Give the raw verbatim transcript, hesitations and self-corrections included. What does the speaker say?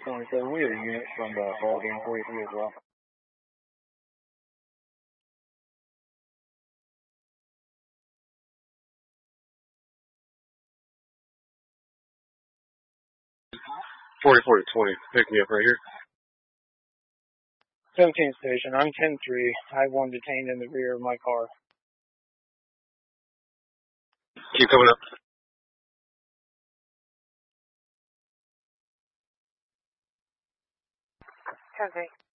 twenty-seven, we have a unit from the ballgame forty-three as well. forty-four to twenty, pick me up right here. seventeen station, I'm ten three. I have one detained in the rear of my car. Keep coming up. ten three.